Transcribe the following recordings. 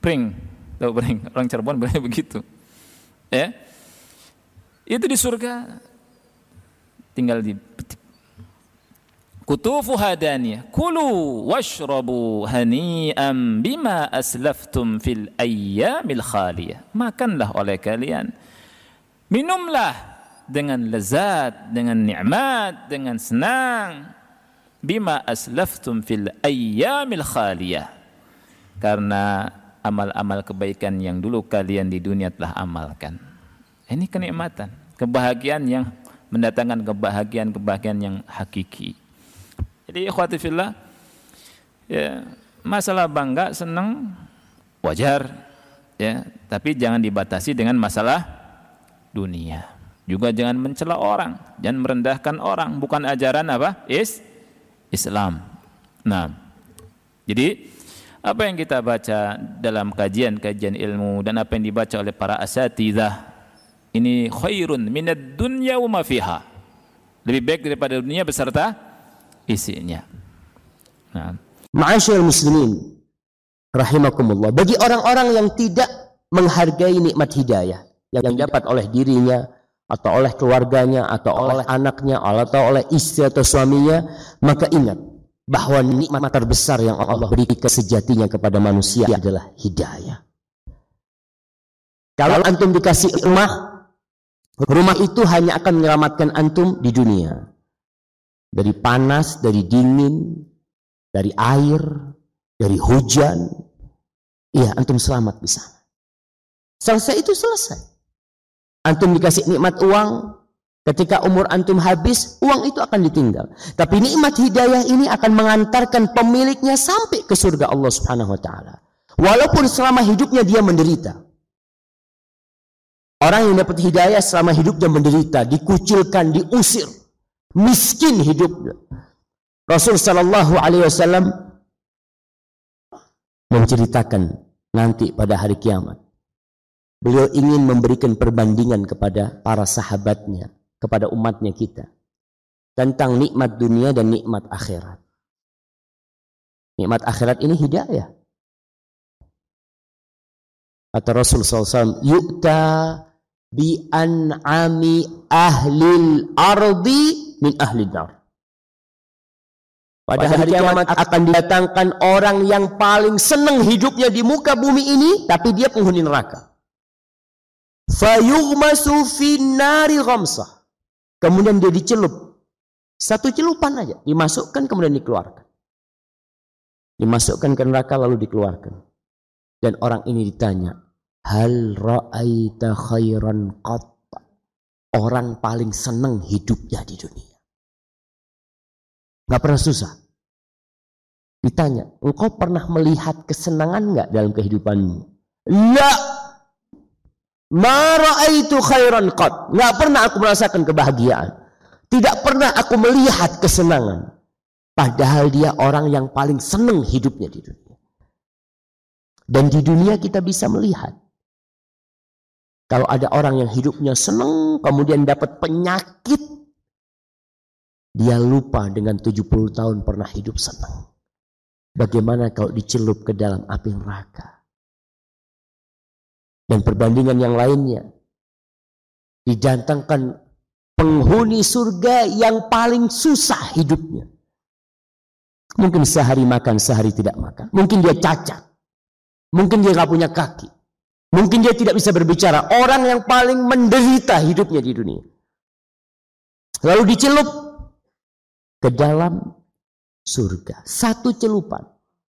pring, tahu pring? Orang Cirebon bilangnya begitu. Ya. Itu di surga tinggal dipetik. Kutufu hadaniyah, kulu washrabu hani'an bima aslaftum fil ayyamil khaliyah. Makanlah oleh kalian, minumlah dengan lezat, dengan nikmat, dengan senang. Bima aslaftum fil ayyamil khaliyah, karena amal-amal kebaikan yang dulu kalian di dunia telah amalkan. Ini kenikmatan, kebahagiaan yang mendatangkan kebahagiaan yang hakiki. Jadi ikhwati fillah, ya, masalah bangga, senang wajar, ya, tapi jangan dibatasi dengan masalah dunia. Juga jangan mencela orang, jangan merendahkan orang, bukan ajaran apa? Islam. Nah, jadi apa yang kita baca dalam kajian-kajian ilmu dan apa yang dibaca oleh para asatidzah ini khairun minad dunya wa ma fiha. Lebih baik daripada dunia beserta isinya. Nah, ma'asyiral muslimin rahimakumullah, bagi orang-orang yang tidak menghargai nikmat hidayah yang dapat oleh dirinya atau oleh keluarganya atau oleh anaknya atau oleh istri atau suaminya, maka ingat bahwa nikmat terbesar yang Allah berikan sejatinya kepada manusia adalah hidayah. Kalau antum dikasih rumah itu hanya akan menyelamatkan antum di dunia dari panas, dari dingin, dari air, dari hujan. Iya, antum selamat di sana. Selesai itu selesai. Antum dikasih nikmat uang, ketika umur antum habis, uang itu akan ditinggal. Tapi nikmat hidayah ini akan mengantarkan pemiliknya sampai ke surga Allah Subhanahu wa taala. Walaupun selama hidupnya dia menderita. Orang yang dapat hidayah selama hidupnya menderita, dikucilkan, diusir, miskin hidupnya. Rasul sallallahu alaihi wasallam menceritakan nanti pada hari kiamat, beliau ingin memberikan perbandingan kepada para sahabatnya, kepada umatnya kita, tentang nikmat dunia dan nikmat akhirat. Nikmat akhirat ini hidayah. Kata Rasul SAW, yu'ta bi an'ami ahlil ardi min ahli nar. Pada hari kiamat akan didatangkan orang yang paling senang hidupnya di muka bumi ini, tapi dia penghuni neraka. Fayughmasu finnari ghamsah. Kemudian dia dicelup. Satu celupan aja, dimasukkan kemudian dikeluarkan. Dimasukkan ke neraka lalu dikeluarkan. Dan orang ini ditanya, hal ra'aita khairan qat? Orang paling senang hidupnya di dunia. Gak pernah susah. Ditanya, engkau pernah melihat kesenangan gak dalam kehidupanmu? La. Ma ra'aitu khairan qat. Enggak pernah aku merasakan kebahagiaan. Tidak pernah aku melihat kesenangan. Padahal dia orang yang paling senang hidupnya di dunia. Dan di dunia kita bisa melihat. Kalau ada orang yang hidupnya senang, kemudian dapat penyakit, dia lupa dengan 70 tahun pernah hidup senang. Bagaimana kalau dicelup ke dalam api neraka? Dan perbandingan yang lainnya, didatangkan penghuni surga yang paling susah hidupnya. Mungkin sehari makan, sehari tidak makan. Mungkin dia cacat. Mungkin dia gak punya kaki. Mungkin dia tidak bisa berbicara. Orang yang paling menderita hidupnya di dunia. Lalu dicelup ke dalam surga. Satu celupan.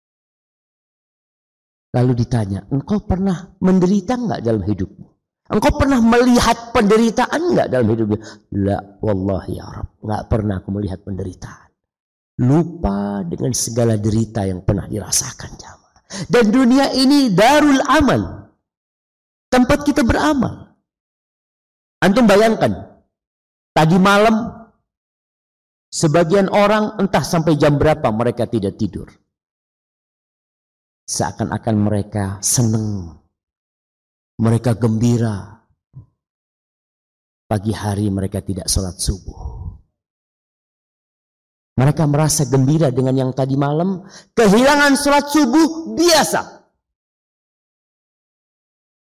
Lalu ditanya, engkau pernah menderita enggak dalam hidupmu? Engkau pernah melihat penderitaan enggak dalam hidupmu? La, wallahi ya Rabb, enggak pernah aku melihat penderitaan. Lupa dengan segala derita yang pernah dirasakan jamaah. Dan dunia ini darul amal, tempat kita beramal. Antum bayangkan, tadi malam sebagian orang entah sampai jam berapa mereka tidak tidur. Seakan-akan mereka senang, mereka gembira. Pagi hari mereka tidak sholat subuh. Mereka merasa gembira dengan yang tadi malam. Kehilangan sholat subuh biasa.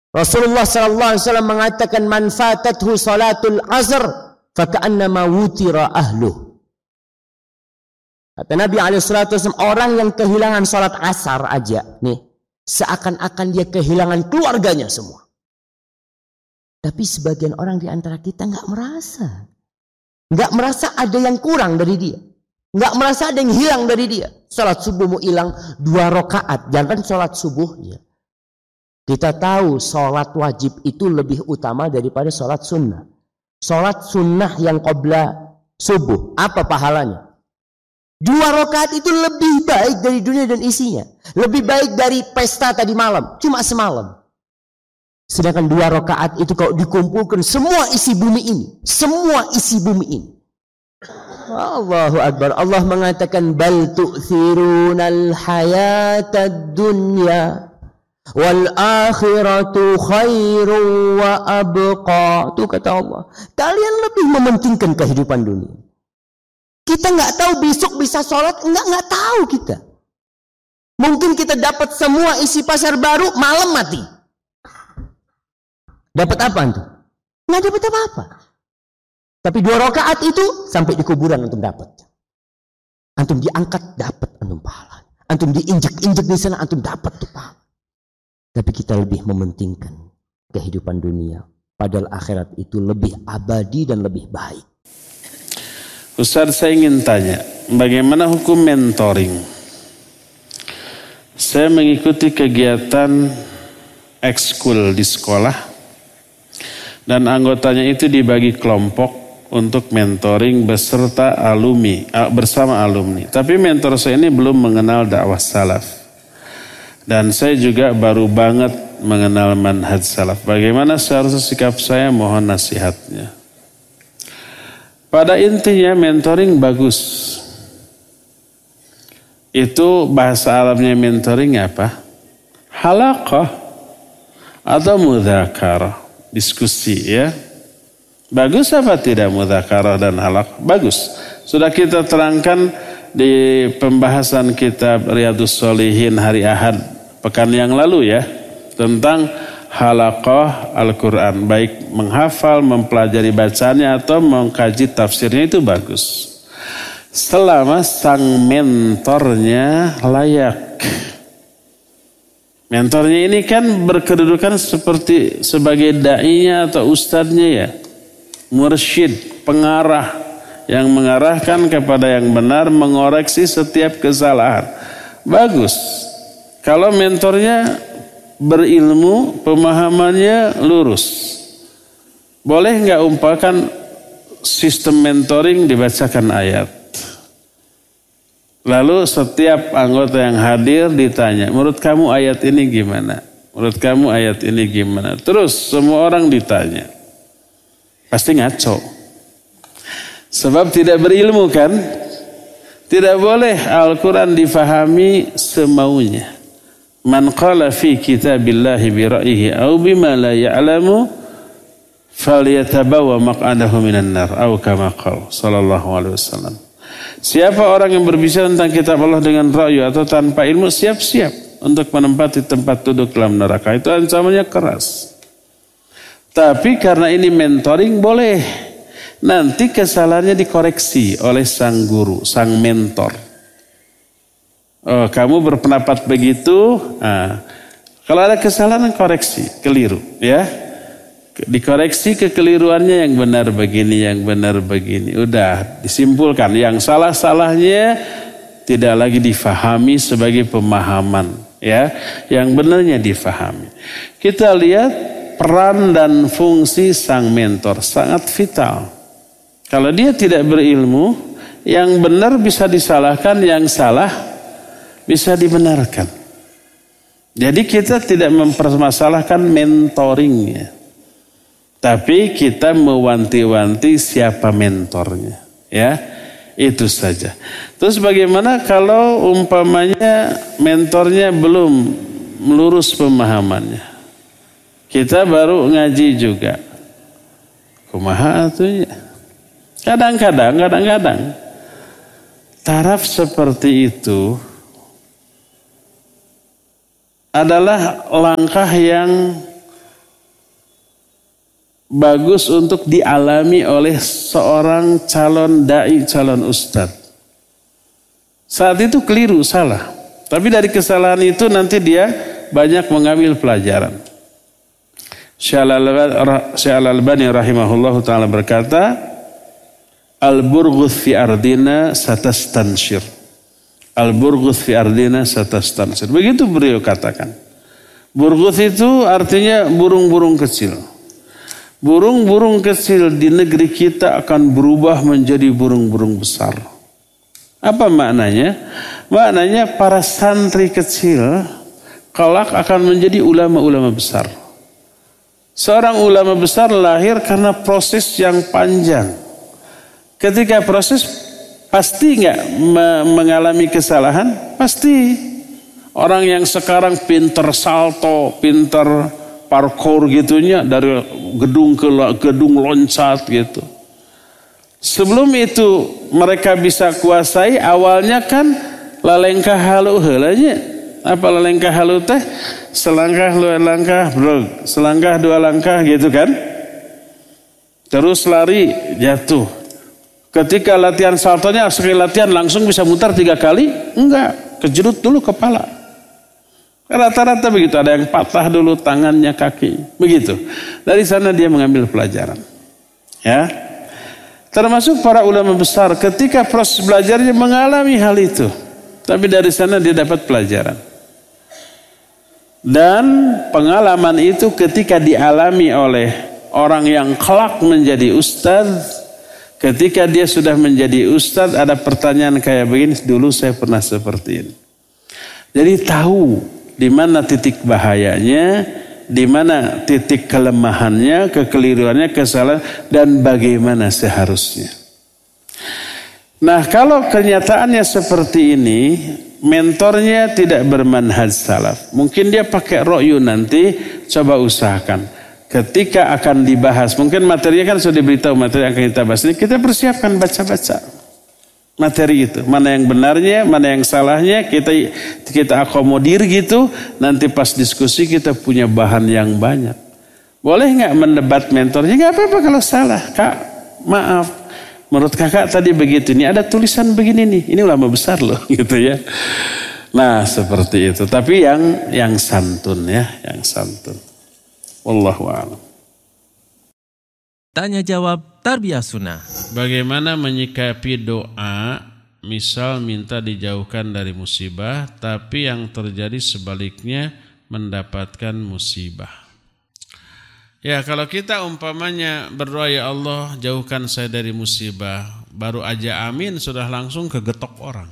Rasulullah sallallahu alaihi wasallam mengatakan man fatathu salatul asr faka'annama wutira ahluh. Kata Nabi alaihi wasallam, orang yang kehilangan salat asar aja nih, seakan-akan dia kehilangan keluarganya semua. Tapi sebagian orang di antara kita nggak merasa ada yang kurang dari dia, nggak merasa ada yang hilang dari dia. Salat subuh mau hilang 2 rakaat, jangan salat subuh ya. Kita tahu sholat wajib itu lebih utama daripada sholat sunnah. Sholat sunnah yang qabla subuh, apa pahalanya? 2 rakaat itu lebih baik dari dunia dan isinya. Lebih baik dari pesta tadi malam, cuma semalam. Sedangkan 2 rakaat itu kalau dikumpulkan semua isi bumi ini. Semua isi bumi ini. Allahu Akbar. Allah mengatakan, bal tu'thirunal hayatad dunya wal akhiratu khairu wa abqa. Itu kata Allah. Kalian lebih mementingkan kehidupan dunia. Kita nggak tahu besok bisa sholat, nggak tahu kita. Mungkin kita dapat semua isi pasar baru, malam mati. Dapat apa antum? Nggak dapat apa-apa. Tapi 2 rakaat itu sampai di kuburan antum dapat. Antum diangkat dapat antum pahala. Antum diinjek-injek di sana antum dapat tuh pahala. Tapi kita lebih mementingkan kehidupan dunia. Padahal akhirat itu lebih abadi dan lebih baik. Ustaz, saya ingin tanya, bagaimana hukum mentoring? Saya mengikuti kegiatan ekskul di sekolah dan anggotanya itu dibagi kelompok untuk mentoring beserta bersama alumni. Tapi mentor saya ini belum mengenal dakwah salaf. Dan saya juga baru banget mengenal manhaj salaf. Bagaimana seharusnya sikap saya? Mohon nasihatnya. Pada intinya mentoring bagus. Itu bahasa Arabnya mentoring apa? Halaqah atau mudzakarah, diskusi ya. Bagus apa tidak mudzakarah dan halaqah? Bagus. Sudah kita terangkan di pembahasan kitab Riyadhus Shalihin hari Ahad pekan yang lalu ya, tentang halaqah Al-Quran, baik menghafal, mempelajari bacanya atau mengkaji tafsirnya, itu bagus selama sang mentornya layak. Mentornya ini kan berkedudukan seperti sebagai da'inya atau ustadznya ya, mursyid, pengarah yang mengarahkan kepada yang benar, mengoreksi setiap kesalahan. Bagus kalau mentornya berilmu, pemahamannya lurus. Boleh nggak umpamakan sistem mentoring dibacakan ayat, lalu setiap anggota yang hadir ditanya, menurut kamu ayat ini gimana? Menurut kamu ayat ini gimana? Terus semua orang ditanya, pasti ngaco. Sebab tidak berilmu kan? Tidak boleh Al-Quran difahami semaunya. Man qala fi kitabillahi bi ra'yihi aw bima la ya'lamu falyatabawa maq'adahu minan nar aw kama qala sallallahu alaihi wasallam. Siapa orang yang berbicara tentang kitab Allah dengan ra'yu atau tanpa ilmu, siap-siap untuk menempati tempat duduk dalam neraka. Itu ancamannya keras. Tapi karena ini mentoring, boleh. Nanti kesalahannya dikoreksi oleh sang guru, sang mentor. Oh, kamu berpendapat begitu. Nah, kalau ada kesalahan koreksi, keliru, ya. Dikoreksi kekeliruannya, yang benar begini, yang benar begini. Udah disimpulkan, yang salah-salahnya tidak lagi difahami sebagai pemahaman, ya. Yang benarnya difahami. Kita lihat peran dan fungsi sang mentor sangat vital. Kalau dia tidak berilmu, yang benar bisa disalahkan, yang salah bisa dibenarkan. Jadi kita tidak mempermasalahkan mentoringnya, tapi kita mewanti-wanti siapa mentornya, ya. Itu saja. Terus bagaimana kalau umpamanya mentornya belum melurus pemahamannya? Kita baru ngaji juga. Kumaha atunya? Kadang-kadang taraf seperti itu adalah langkah yang bagus untuk dialami oleh seorang calon dai, calon ustadz. Saat itu keliru, salah. Tapi dari kesalahan itu nanti dia banyak mengambil pelajaran. Syekh Al-Albani rahimahullahu ta'ala berkata, Al-burghus fi ardina satastanshir. Al-burghus fi ardina satastanshir. Begitu beliau katakan. Burghus itu artinya burung-burung kecil. Burung-burung kecil di negeri kita akan berubah menjadi burung-burung besar. Apa maknanya? Maknanya para santri kecil kelak akan menjadi ulama-ulama besar. Seorang ulama besar lahir karena proses yang panjang. Ketika proses pasti nggak mengalami kesalahan? Pasti. Orang yang sekarang pinter salto, pinter parkour gitunya dari gedung ke gedung loncat gitu. Sebelum itu mereka bisa kuasai, awalnya kan lalengkah halu heulanya. Apa lalengkah halu teh? Selangkah dua langkah, brog. Selangkah dua langkah gitu kan? Terus lari, jatuh. Ketika latihan saltonya sekali latihan langsung bisa mutar 3 kali? Enggak, kejerut dulu kepala. Rata-rata begitu, ada yang patah dulu tangannya, kaki, begitu. Dari sana dia mengambil pelajaran. Ya, termasuk para ulama besar ketika proses belajarnya mengalami hal itu, tapi dari sana dia dapat pelajaran. Dan pengalaman itu ketika dialami oleh orang yang kelak menjadi ustadz, ketika dia sudah menjadi ustadz, ada pertanyaan kayak begini, dulu saya pernah seperti ini. Jadi tahu di mana titik bahayanya, di mana titik kelemahannya, kekeliruannya, kesalahan, dan bagaimana seharusnya. Nah, kalau kenyataannya seperti ini, mentornya tidak bermanhaj salaf. Mungkin dia pakai ro'yu nanti, coba usahakan. Ketika akan dibahas, mungkin materinya kan sudah diberitahu, materi yang akan kita bahas ini, kita persiapkan baca-baca materi itu, mana yang benarnya, mana yang salahnya, kita akomodir gitu. Nanti pas diskusi kita punya bahan yang banyak. Boleh nggak mendebat mentornya? Nggak apa-apa kalau salah, Kak. Maaf, menurut kakak tadi begitu. Ini ada tulisan begini nih. Ini ulama besar loh, gitu ya. Nah seperti itu. Tapi yang santun ya, yang santun. Wallahu a'lam. Tanya jawab Tarbiyah Sunnah. Bagaimana menyikapi doa, misal minta dijauhkan dari musibah, tapi yang terjadi sebaliknya mendapatkan musibah. Ya, kalau kita umpamanya berdoa, ya Allah jauhkan saya dari musibah, baru aja amin sudah langsung kegetok orang.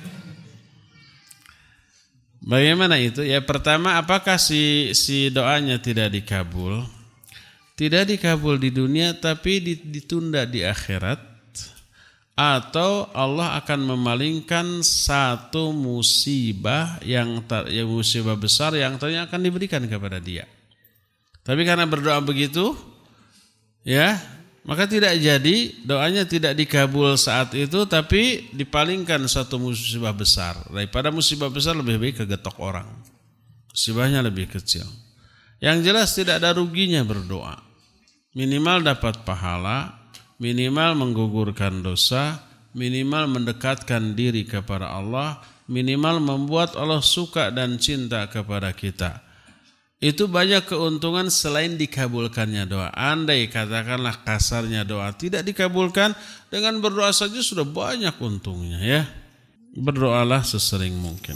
Bagaimana itu? Ya pertama, apakah si doanya tidak dikabul? Tidak dikabul di dunia tapi ditunda di akhirat, atau Allah akan memalingkan satu musibah yang musibah besar yang ternyata akan diberikan kepada dia. Tapi karena berdoa begitu, ya, maka tidak jadi, doanya tidak dikabul saat itu, tapi dipalingkan satu musibah besar. Daripada musibah besar lebih baik kegetok orang. Musibahnya lebih kecil. Yang jelas tidak ada ruginya berdoa. Minimal dapat pahala, minimal menggugurkan dosa, minimal mendekatkan diri kepada Allah, minimal membuat Allah suka dan cinta kepada kita. Itu banyak keuntungan selain dikabulkannya doa. Andai katakanlah kasarnya doa tidak dikabulkan, dengan berdoa saja sudah banyak untungnya ya. Berdoalah sesering mungkin.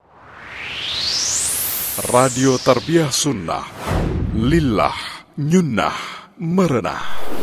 Radio Tarbiyah Sunnah, lillah, nyunnah, merenah.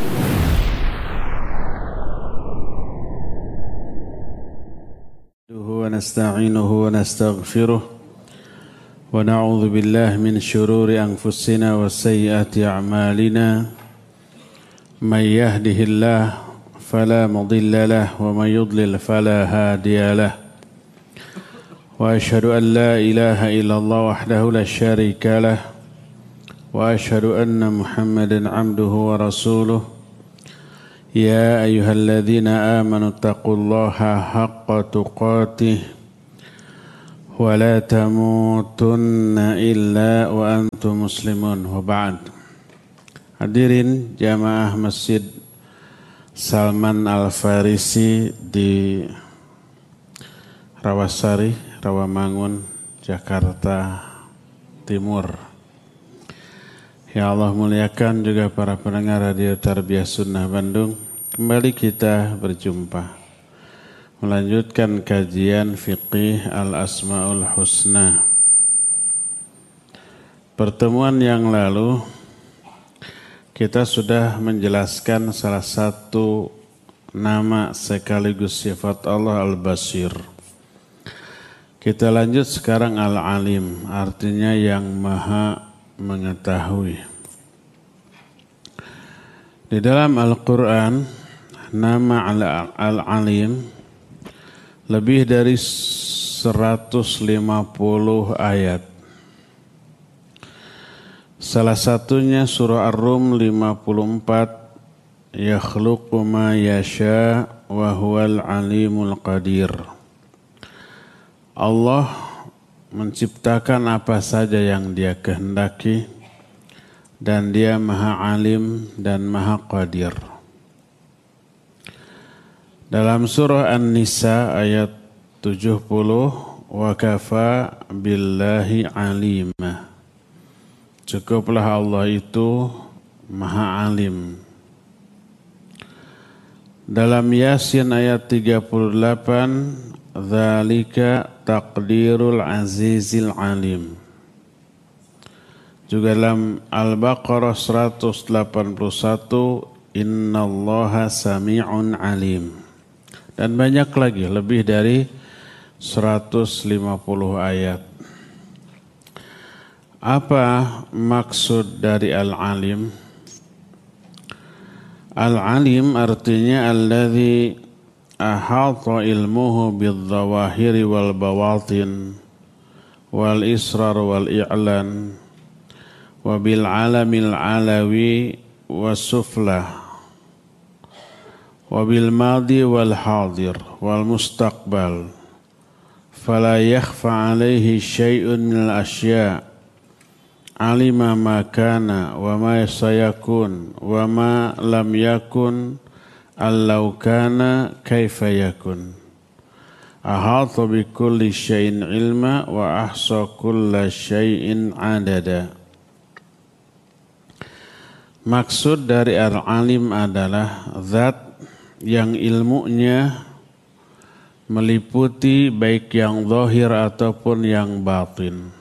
Wa nasta'inuhu wa nastaghfiruh wa na'udzu billahi min shururi anfusina wa sayyiati a'malina. May yahdihillahu fala mudilla lahu wa may yudlil fala hadiya lahu. Wa asyhadu an la ilaha illallah wahdahu la syarika lahu. وأشهد أن محمدًا عبده ورسوله يا أيها الذين آمنوا اتقوا الله حق تقاته ولا تموتن إلا وأنتم مسلمون وبعد. Hadirin jamaah Masjid Salman Al-Farisi di Rawasari, Rawamangun, Jakarta Timur. Ya Allah muliakan juga para pendengar Radio Tarbiyah Sunnah Bandung. Kembali kita berjumpa melanjutkan kajian Fiqih Al-Asma'ul Husna. Pertemuan yang lalu kita sudah menjelaskan salah satu nama sekaligus sifat Allah Al-Basir. Kita lanjut sekarang Al-Alim, artinya yang maha mengetahui. Di dalam Al-Quran, nama Al-Alim lebih dari 150 ayat. Salah satunya surah Ar-Rum 54, yakhluqu ma yasha wa huwal alimul qadir. Allah menciptakan apa saja yang Dia kehendaki dan Dia Maha Alim dan Maha Qadir. Dalam surah An-Nisa ayat 70, wa kafa billahi alima. Cukuplah Allah itu Maha Alim. Dalam Yasin ayat 38, dzalika taqdirul azizil alim. Juga dalam Al-Baqarah 181, innallaha sami'un alim. Dan banyak lagi, lebih dari 150 ayat. Apa maksud dari Al-Alim? Al-Alim artinya alladzi ahata ilmuhu bidh-dhawahiri wal bawatin wal israr wal i'lan wa bil alamil alawi was sufla wa bil madi wal hadir wal mustaqbal fala yakhfa alayhi syai'un minal asya'. Alima ma kana wa ma sayakun wa ma lam yakun allau kana kaifa yakun. Ahata bi kulli syai'in ilma wa ahsa kulla syai'in adada. Maksud dari Al-Alim adalah zat yang ilmunya meliputi baik yang zahir ataupun yang batin,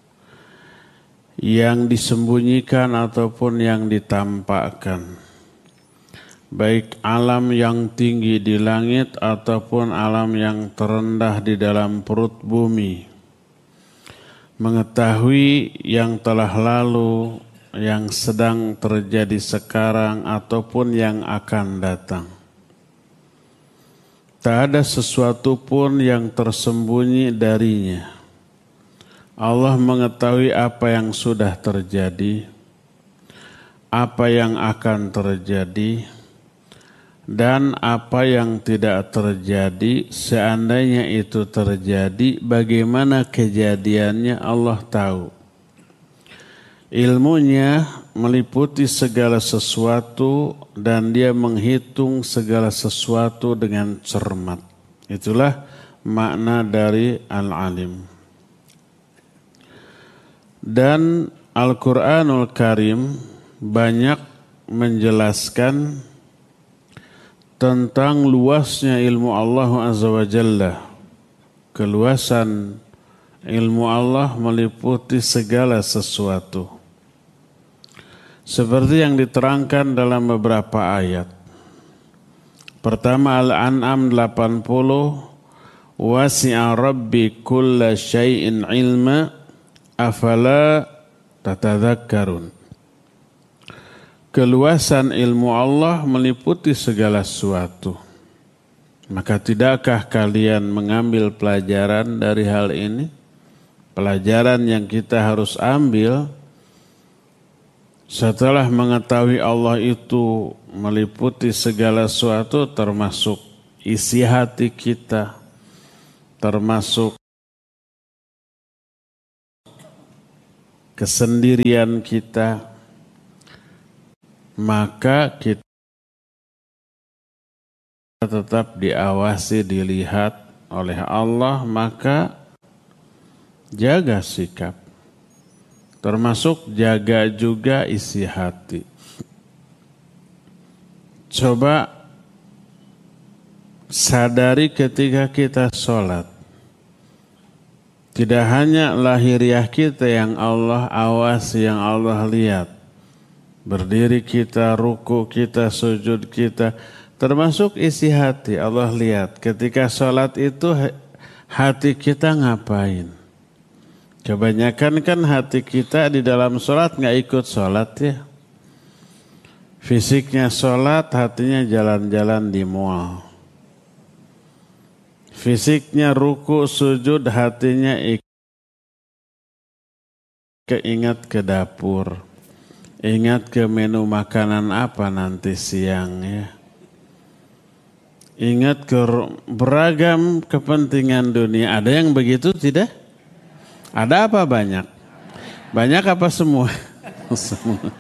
yang disembunyikan ataupun yang ditampakkan, baik alam yang tinggi di langit ataupun alam yang terendah di dalam perut bumi, mengetahui yang telah lalu, yang sedang terjadi sekarang ataupun yang akan datang. Tak ada sesuatu pun yang tersembunyi darinya. Allah mengetahui apa yang sudah terjadi, apa yang akan terjadi, dan apa yang tidak terjadi. Seandainya itu terjadi, bagaimana kejadiannya Allah tahu. Ilmunya meliputi segala sesuatu dan Dia menghitung segala sesuatu dengan cermat. Itulah makna dari Al-Alim. Dan Al-Quranul Karim banyak menjelaskan tentang luasnya ilmu Allah Azza wa Jalla. Keluasan ilmu Allah meliputi segala sesuatu. Seperti yang diterangkan dalam beberapa ayat. Pertama Al-An'am 80, wasi'a rabbi kulla syai'in ilma afala tatadzakkarun. Keluasan ilmu Allah meliputi segala sesuatu. Maka tidakkah kalian mengambil pelajaran dari hal ini? Pelajaran yang kita harus ambil setelah mengetahui Allah itu meliputi segala sesuatu, termasuk isi hati kita, termasuk kesendirian kita, maka kita tetap diawasi, dilihat oleh Allah, maka jaga sikap. Termasuk jaga juga isi hati. Coba sadari ketika kita sholat. Tidak hanya lahiriah kita yang Allah awasi, yang Allah lihat. Berdiri kita, ruku kita, sujud kita. Termasuk isi hati, Allah lihat. Ketika sholat itu hati kita ngapain? Kebanyakan kan hati kita di dalam sholat gak ikut sholat ya. Fisiknya sholat, hatinya jalan-jalan di mall. Fisiknya ruku, sujud, hatinya keingat ke dapur. Ingat ke menu makanan apa nanti siang ya. Ingat ke beragam kepentingan dunia. Ada yang begitu tidak? Ada apa banyak? Banyak apa semua? Semua.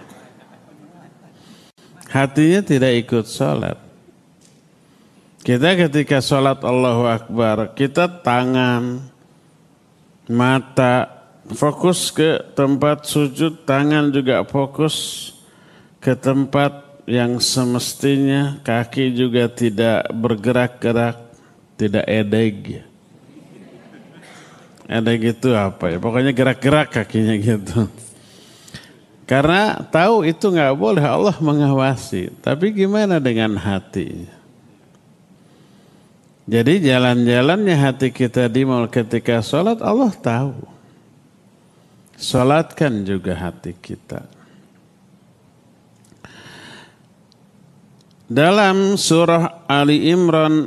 Hatinya tidak ikut sholat. Kita ketika sholat Allahu Akbar, kita tangan, mata, fokus ke tempat sujud, tangan juga fokus ke tempat yang semestinya, kaki juga tidak bergerak-gerak, tidak edeg. Ada gitu apa ya? Pokoknya gerak-gerak kakinya gitu. Karena tahu itu nggak boleh, Allah mengawasi. Tapi gimana dengan hati? Jadi jalan-jalannya hati kita di mal ketika sholat, Allah tahu. Sholatkan juga hati kita. Dalam surah Ali Imran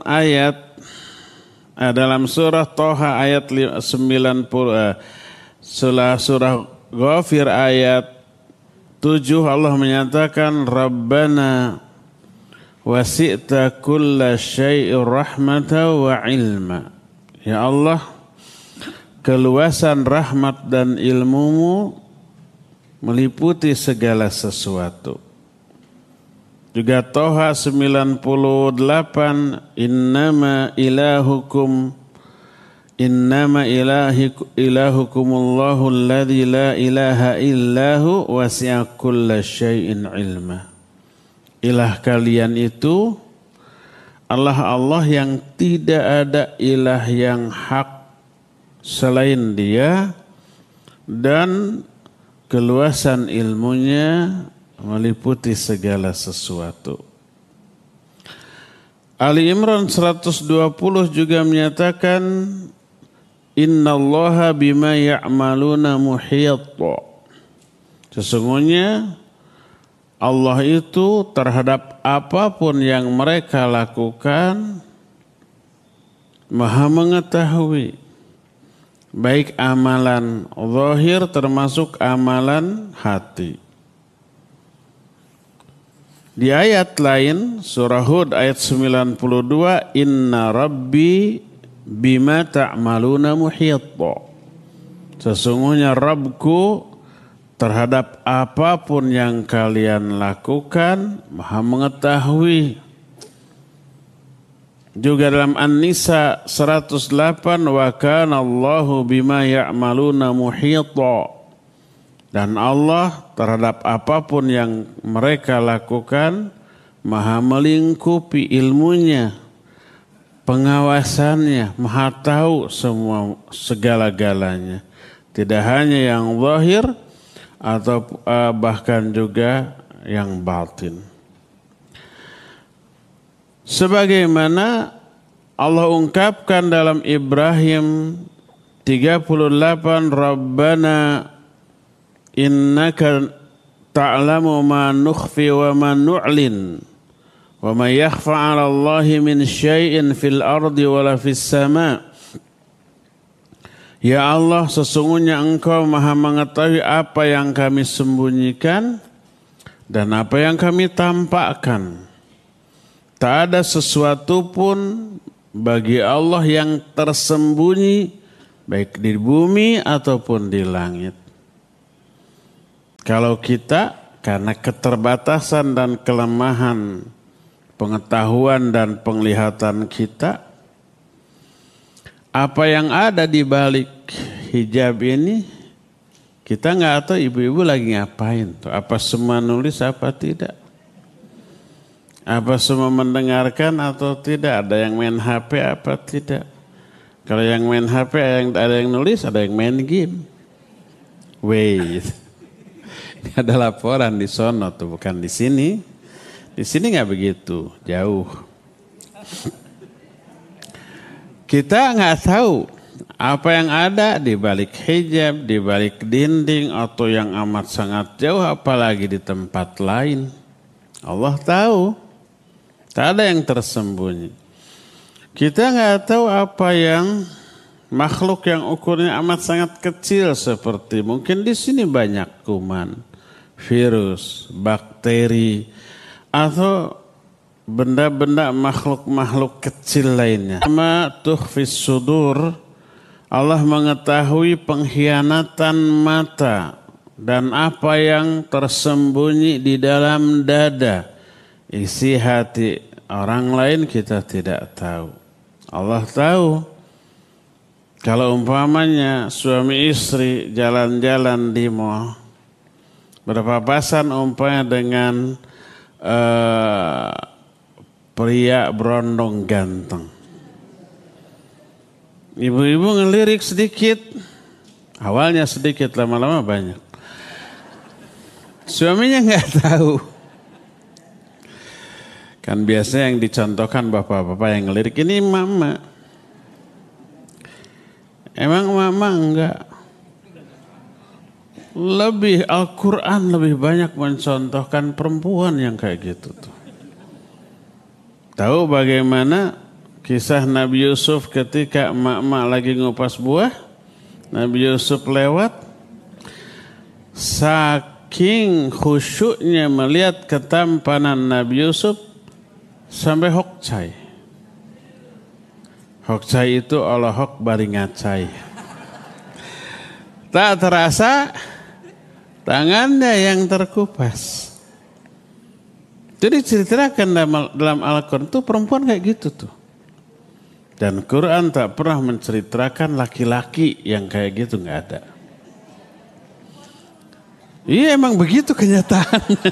dalam surah Toha ayat 90, surah Ghafir ayat 7 Allah menyatakan Rabbana wasi'ta kulla syai'ir rahmatan wa ilma. Ya Allah, keluasan rahmat dan ilmumu meliputi segala sesuatu. Juga Toha 98, innama ilahukumullahu alladzi la ilaha illahu wasi'a kulla syai'in ilma. Ilah kalian itu Allah yang tidak ada ilah yang hak selain Dia, dan keluasan ilmunya meliputi segala sesuatu. Ali Imran 120 juga menyatakan innallaha bima ya'maluna muhit. Sesungguhnya Allah itu terhadap apapun yang mereka lakukan Maha mengetahui. Baik amalan zahir termasuk amalan hati. Di ayat lain, surah Hud ayat 92, Inna Rabbi bima ta'maluna muhit. Sesungguhnya Rabbku terhadap apapun yang kalian lakukan, Maha mengetahui. Juga dalam An-Nisa 108, wa kana Allahu bima ya'maluna muhit. Dan Allah terhadap apapun yang mereka lakukan Maha melingkupi ilmunya, pengawasannya, Maha tahu semua segala-galanya. Tidak hanya yang zahir atau bahkan juga yang batin. Sebagaimana Allah ungkapkan dalam Ibrahim 38, Rabbana innaka ta'lamu ma nukhfi wa ma nu'lin wa ma yakhfa 'ala Allahi min syai'in fil ardi wa la fis sama'. Ya Allah, sesungguhnya Engkau Maha mengetahui apa yang kami sembunyikan dan apa yang kami tampakkan. Tak ada sesuatu pun bagi Allah yang tersembunyi baik di bumi ataupun di langit. Kalau kita karena keterbatasan dan kelemahan pengetahuan dan penglihatan kita, apa yang ada di balik hijab ini kita nggak tahu ibu-ibu lagi ngapain tuh. Apa semua nulis apa tidak? Apa semua mendengarkan atau tidak? Ada yang main HP apa tidak? Kalau yang main HP ada yang nulis, ada yang main game. Wait, ini ada laporan di sono tuh, bukan di sini. Di sini nggak begitu, jauh. Kita nggak tahu apa yang ada di balik hijab, di balik dinding, atau yang amat sangat jauh, apalagi di tempat lain. Allah tahu, tak ada yang tersembunyi. Kita nggak tahu apa yang makhluk yang ukurnya amat sangat kecil seperti mungkin di sini banyak kuman, virus, bakteri, atau benda-benda makhluk-makhluk kecil lainnya. Ma tukhfis sudur, Allah mengetahui pengkhianatan mata dan apa yang tersembunyi di dalam dada, isi hati orang lain kita tidak tahu. Allah tahu. Kalau umpamanya suami istri jalan-jalan di mall, berpapasan umpamanya dengan pria berondong ganteng, ibu-ibu ngelirik sedikit, awalnya sedikit, lama-lama banyak. Suaminya nggak tahu. Kan biasanya yang dicontohkan bapak-bapak yang ngelirik ini mama. Emang mama enggak? Lebih Al-Quran lebih banyak mencontohkan perempuan yang kayak gitu tuh. Tahu bagaimana kisah Nabi Yusuf ketika emak-emak lagi ngupas buah? Nabi Yusuf lewat, saking khusyuknya melihat ketampanan Nabi Yusuf sampai hokcai. Hokcai itu Allahok baringacai. Tak terasa tangannya yang terkupas. Jadi ceritakan dalam Al-Quran itu perempuan kayak gitu tuh. Dan Quran tak pernah menceritakan laki-laki yang kayak gitu, nggak ada. Iya emang begitu kenyataannya.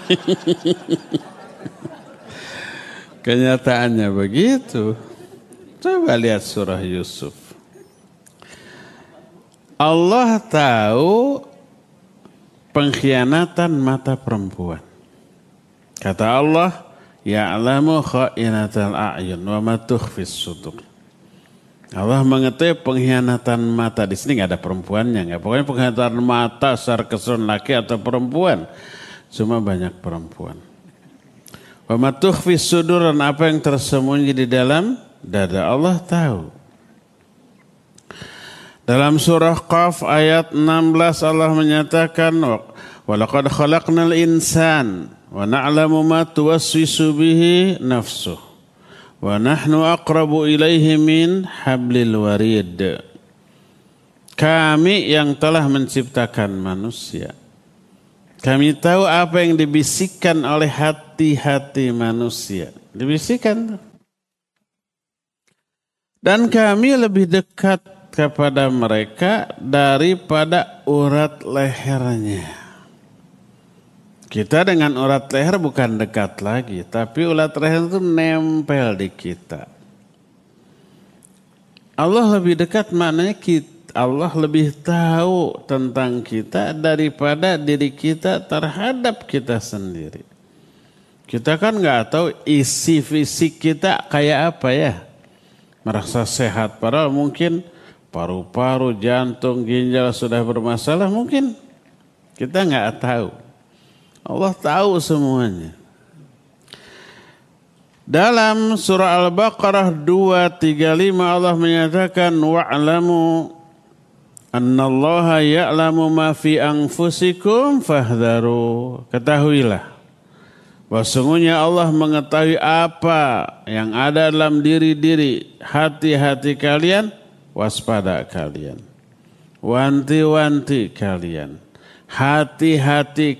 Kenyataannya begitu. Coba lihat surah Yusuf. Allah tahu pengkhianatan mata perempuan. Kata Allah, ya'lamu kha'inatal a'yun wa ma tukhfis sudur. Allah mengetahui pengkhianatan mata. Di sini nggak ada perempuannya, nggak. Pokoknya pengkhianatan mata secara keseluruhan laki atau perempuan, cuma banyak perempuan. Wa ma tukhfis sudur, dan apa yang tersembunyi di dalam dada Allah tahu. Dalam surah Qaf ayat 16 Allah menyatakan, wa laqad khalaqnal insan wa na'lamu ma tuwaswisu bihi nafsuh wa nahnu aqrabu ilaihi min hablil warid. Kami yang telah menciptakan manusia, kami tahu apa yang dibisikkan oleh hati-hati manusia. Dibisikkan. Dan kami lebih dekat kepada mereka daripada urat lehernya. Kita dengan urat leher bukan dekat lagi, tapi urat leher itu nempel di kita. Allah lebih dekat, maknanya Allah lebih tahu tentang kita daripada diri kita terhadap kita sendiri. Kita kan nggak tahu isi fisik kita kayak apa ya. Merasa sehat, padahal mungkin paru-paru, jantung, ginjal sudah bermasalah, mungkin kita nggak tahu. Allah tahu semuanya. Dalam surah Al-Baqarah 235 Allah menyatakan, wa'lamu annallaha ya'lamu ma fi anfusikum fahdharu. Ketahuilah bahwa sesungguhnya Allah mengetahui apa yang ada dalam diri-diri hati-hati kalian, waspada kalian, wanti-wanti kalian, hati-hati